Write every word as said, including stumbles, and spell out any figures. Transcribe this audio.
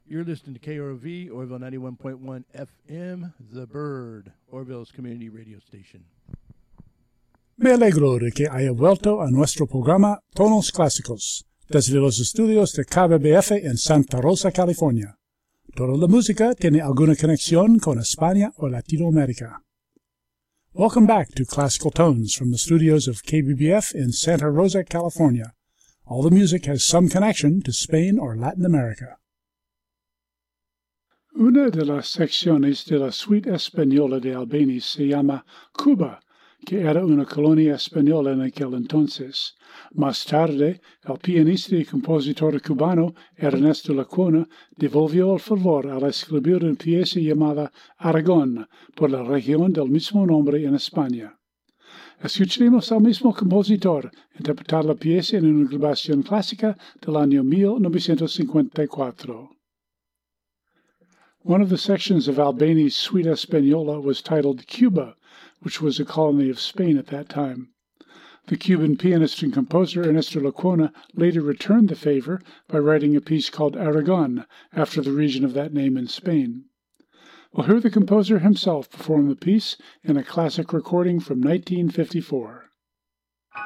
You're listening to K R O V, Orville ninety-one point one F M, The Bird, Orville's community radio station. Me alegro de que haya vuelto a nuestro programa Tonos Clásicos, desde los estudios de K B B F en Santa Rosa, California. Toda la música tiene alguna conexión con España o Latinoamérica. Welcome back to Classical Tones from the studios of K B B F in Santa Rosa, California. All the music has some connection to Spain or Latin America. Una de las secciones de la suite española de Albéniz se llama Cuba, que era una colonia española en aquel entonces. Más tarde, el pianista y compositor cubano Ernesto Lacuna devolvió el favor al escribir una pieza llamada Aragón por la región del mismo nombre en España. Escucharemos al mismo compositor interpretar la pieza en una grabación clásica del año mil novecientos cincuenta y cuatro. One of the sections of Albéniz Suite Española was titled Cuba, which was a colony of Spain at that time. The Cuban pianist and composer Ernesto Lacuna later returned the favor by writing a piece called Aragon, after the region of that name in Spain. We'll hear the composer himself perform the piece in a classic recording from nineteen fifty-four.